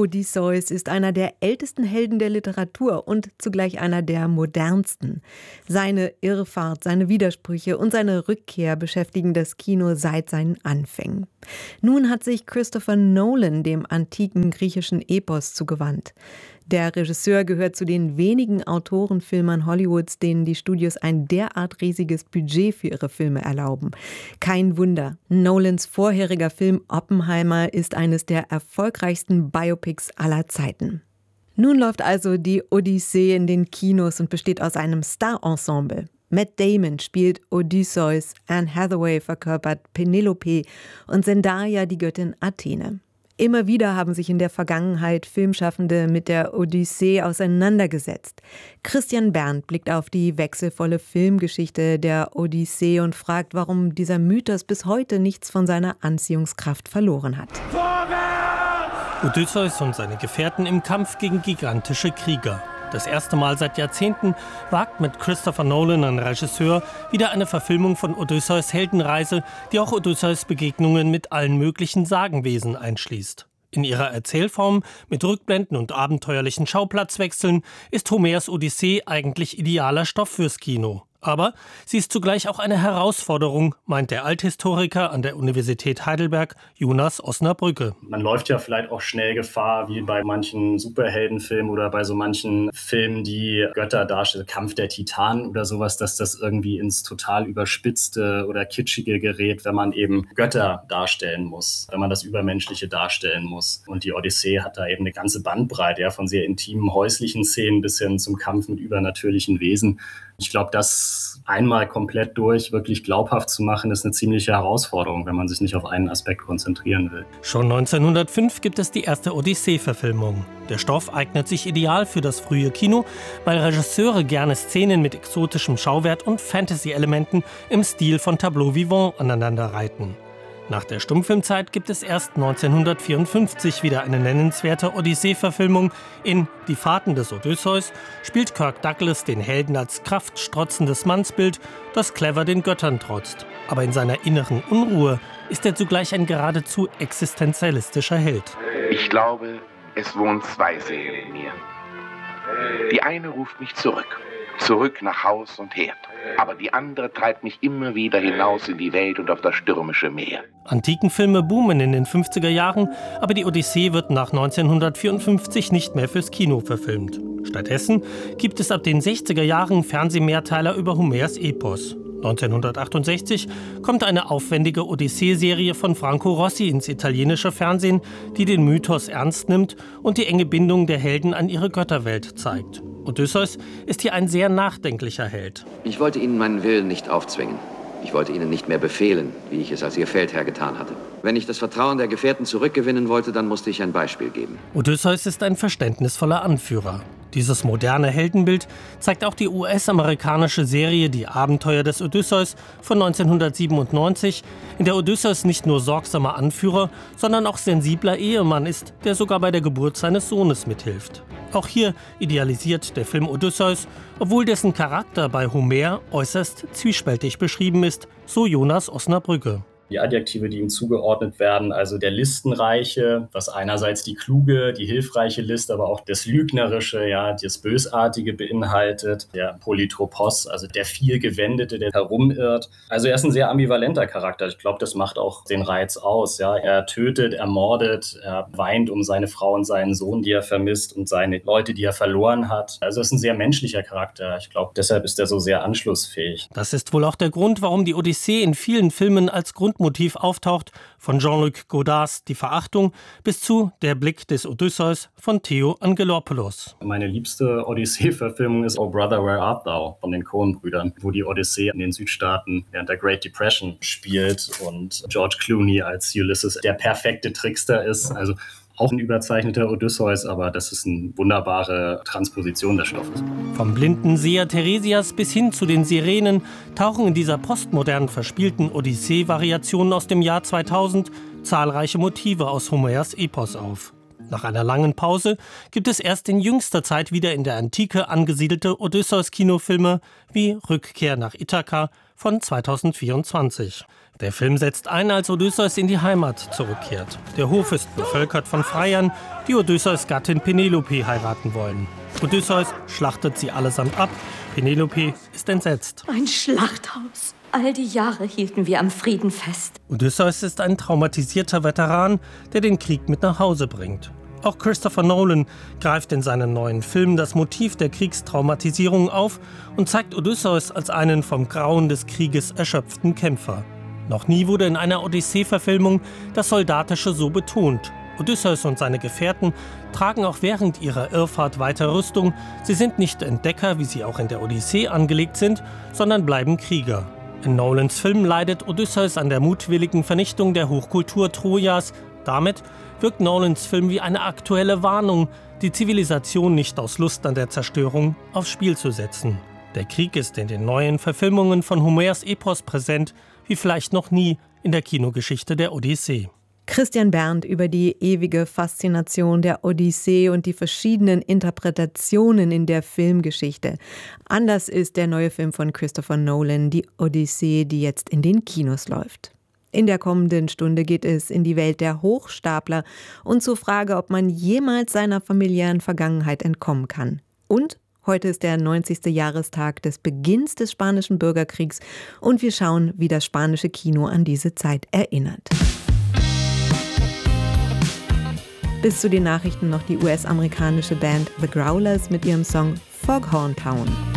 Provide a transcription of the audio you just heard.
Odysseus ist einer der ältesten Helden der Literatur und zugleich einer der modernsten. Seine Irrfahrt, seine Widersprüche und seine Rückkehr beschäftigen das Kino seit seinen Anfängen. Nun hat sich Christopher Nolan dem antiken griechischen Epos zugewandt. Der Regisseur gehört zu den wenigen Autorenfilmern Hollywoods, denen die Studios ein derart riesiges Budget für ihre Filme erlauben. Kein Wunder, Nolans vorheriger Film Oppenheimer ist eines der erfolgreichsten Biopics aller Zeiten. Nun läuft also die Odyssee in den Kinos und besteht aus einem Star-Ensemble. Matt Damon spielt Odysseus, Anne Hathaway verkörpert Penelope und Zendaya die Göttin Athene. Immer wieder haben sich in der Vergangenheit Filmschaffende mit der Odyssee auseinandergesetzt. Christian Berndt blickt auf die wechselvolle Filmgeschichte der Odyssee und fragt, warum dieser Mythos bis heute nichts von seiner Anziehungskraft verloren hat. Odysseus und seine Gefährten im Kampf gegen gigantische Krieger. Das erste Mal seit Jahrzehnten wagt mit Christopher Nolan, ein Regisseur, wieder eine Verfilmung von Odysseus' Heldenreise, die auch Odysseus' Begegnungen mit allen möglichen Sagenwesen einschließt. In ihrer Erzählform mit Rückblenden und abenteuerlichen Schauplatzwechseln ist Homers Odyssee eigentlich idealer Stoff fürs Kino. Aber sie ist zugleich auch eine Herausforderung, meint der Althistoriker an der Universität Heidelberg, Jonas Osnabrücke. Man läuft ja vielleicht auch schnell Gefahr, wie bei manchen Superheldenfilmen oder bei so manchen Filmen, die Götter darstellen, Kampf der Titanen oder sowas, dass das irgendwie ins total überspitzte oder kitschige gerät, wenn man eben Götter darstellen muss, wenn man das Übermenschliche darstellen muss. Und die Odyssee hat da eben eine ganze Bandbreite, ja, von sehr intimen häuslichen Szenen bis hin zum Kampf mit übernatürlichen Wesen. Ich glaube, das einmal komplett durch wirklich glaubhaft zu machen, ist eine ziemliche Herausforderung, wenn man sich nicht auf einen Aspekt konzentrieren will. Schon 1905 gibt es die erste Odyssee-Verfilmung. Der Stoff eignet sich ideal für das frühe Kino, weil Regisseure gerne Szenen mit exotischem Schauwert und Fantasy-Elementen im Stil von Tableau vivant aneinander reiten. Nach der Stummfilmzeit gibt es erst 1954 wieder eine nennenswerte Odyssee-Verfilmung. In Die Fahrten des Odysseus spielt Kirk Douglas den Helden als kraftstrotzendes Mannsbild, das clever den Göttern trotzt. Aber in seiner inneren Unruhe ist er zugleich ein geradezu existenzialistischer Held. Ich glaube, es wohnen zwei Seelen in mir. Die eine ruft mich zurück nach Haus und Herd. Aber die andere treibt mich immer wieder hinaus in die Welt und auf das stürmische Meer. Antikenfilme boomen in den 50er Jahren, aber die Odyssee wird nach 1954 nicht mehr fürs Kino verfilmt. Stattdessen gibt es ab den 60er Jahren Fernsehmehrteiler über Homers Epos. 1968 kommt eine aufwendige Odyssee-Serie von Franco Rossi ins italienische Fernsehen, die den Mythos ernst nimmt und die enge Bindung der Helden an ihre Götterwelt zeigt. Odysseus ist hier ein sehr nachdenklicher Held. Ich wollte Ihnen meinen Willen nicht aufzwingen. Ich wollte Ihnen nicht mehr befehlen, wie ich es als Ihr Feldherr getan hatte. Wenn ich das Vertrauen der Gefährten zurückgewinnen wollte, dann musste ich ein Beispiel geben. Odysseus ist ein verständnisvoller Anführer. Dieses moderne Heldenbild zeigt auch die US-amerikanische Serie Die Abenteuer des Odysseus von 1997, in der Odysseus nicht nur sorgsamer Anführer, sondern auch sensibler Ehemann ist, der sogar bei der Geburt seines Sohnes mithilft. Auch hier idealisiert der Film Odysseus, obwohl dessen Charakter bei Homer äußerst zwiespältig beschrieben ist, so Jonas Osnabrücke. Die Adjektive, die ihm zugeordnet werden, also der Listenreiche, was einerseits die kluge, die hilfreiche List, aber auch das Lügnerische, ja, das Bösartige beinhaltet, der Polytropos, also der vielgewendete, der herumirrt. Also er ist ein sehr ambivalenter Charakter. Ich glaube, das macht auch den Reiz aus. Ja. Er tötet, ermordet, er weint um seine Frau und seinen Sohn, die er vermisst, und seine Leute, die er verloren hat. Also es ist ein sehr menschlicher Charakter. Ich glaube, deshalb ist er so sehr anschlussfähig. Das ist wohl auch der Grund, warum die Odyssee in vielen Filmen als Grundmotiv auftaucht, von Jean-Luc Godards Die Verachtung bis zu Der Blick des Odysseus von Theo Angelopoulos. Meine liebste Odyssee-Verfilmung ist Oh Brother, Where Art Thou von den Coen-Brüdern, wo die Odyssee in den Südstaaten während der Great Depression spielt und George Clooney als Ulysses der perfekte Trickster ist. Also auch ein überzeichneter Odysseus, aber das ist eine wunderbare Transposition des Stoffes. Vom blinden Seher Theresias bis hin zu den Sirenen tauchen in dieser postmodern verspielten Odyssee-Variationen aus dem Jahr 2000 zahlreiche Motive aus Homers Epos auf. Nach einer langen Pause gibt es erst in jüngster Zeit wieder in der Antike angesiedelte Odysseus-Kinofilme wie Rückkehr nach Ithaka von 2024. Der Film setzt ein, als Odysseus in die Heimat zurückkehrt. Der Hof ist bevölkert von Freiern, die Odysseus' Gattin Penelope heiraten wollen. Odysseus schlachtet sie allesamt ab. Penelope ist entsetzt. Ein Schlachthaus. All die Jahre hielten wir am Frieden fest. Odysseus ist ein traumatisierter Veteran, der den Krieg mit nach Hause bringt. Auch Christopher Nolan greift in seinen neuen Filmen das Motiv der Kriegstraumatisierung auf und zeigt Odysseus als einen vom Grauen des Krieges erschöpften Kämpfer. Noch nie wurde in einer Odyssee-Verfilmung das Soldatische so betont. Odysseus und seine Gefährten tragen auch während ihrer Irrfahrt weiter Rüstung. Sie sind nicht Entdecker, wie sie auch in der Odyssee angelegt sind, sondern bleiben Krieger. In Nolans Film leidet Odysseus an der mutwilligen Vernichtung der Hochkultur Trojas. Damit wirkt Nolans Film wie eine aktuelle Warnung, die Zivilisation nicht aus Lust an der Zerstörung aufs Spiel zu setzen. Der Krieg ist in den neuen Verfilmungen von Homers Epos präsent, wie vielleicht noch nie in der Kinogeschichte der Odyssee. Christian Berndt über die ewige Faszination der Odyssee und die verschiedenen Interpretationen in der Filmgeschichte. Anders ist der neue Film von Christopher Nolan, die Odyssee, die jetzt in den Kinos läuft. In der kommenden Stunde geht es in die Welt der Hochstapler und zur Frage, ob man jemals seiner familiären Vergangenheit entkommen kann. Und heute ist der 90. Jahrestag des Beginns des Spanischen Bürgerkriegs und wir schauen, wie das spanische Kino an diese Zeit erinnert. Bis zu den Nachrichten noch die US-amerikanische Band The Growlers mit ihrem Song Foghorn Town.